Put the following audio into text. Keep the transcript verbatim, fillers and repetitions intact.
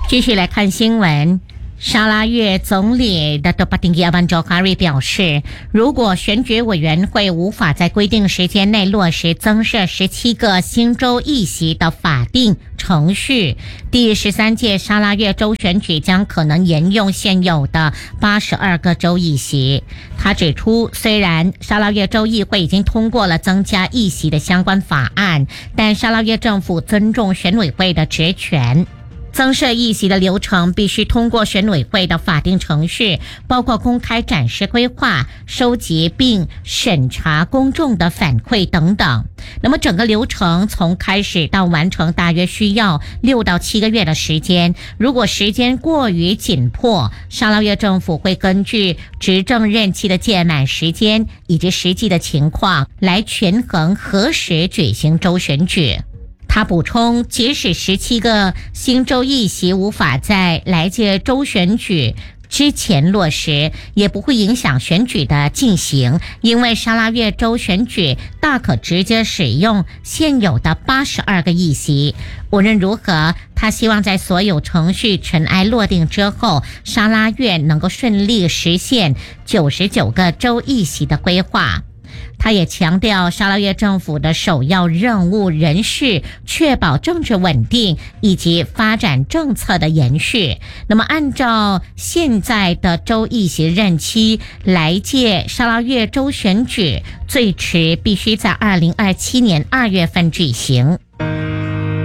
继续来看新闻。沙拉越总理的多巴丁亚班乔卡瑞表示，如果选举委员会无法在规定时间内落实增设十七个新州议席的法定程序，第十三届沙拉越州选举将可能沿用现有的八十二个州议席。他指出，虽然沙拉越州议会已经通过了增加议席的相关法案，但沙拉越政府尊重选委会的职权。增设议席的流程必须通过选委会的法定程序，包括公开展示规划、收集并审查公众的反馈等等。那么整个流程从开始到完成大约需要六到七个月的时间。如果时间过于紧迫，沙拉越政府会根据执政任期的届满时间以及实际的情况来权衡何时举行州选举。他补充，即使十七个新州议席无法在来届州选举之前落实，也不会影响选举的进行，因为沙拉越州选举大可直接使用现有的八十二个议席。无论如何，他希望在所有程序尘埃落定之后，沙拉越能够顺利实现九十九个州议席的规划。他也强调，沙拉越政府的首要任务仍是确保政治稳定以及发展政策的延续。那么按照现在的州议席任期，来届沙拉越州选举最迟必须在二零二七年二月份举行。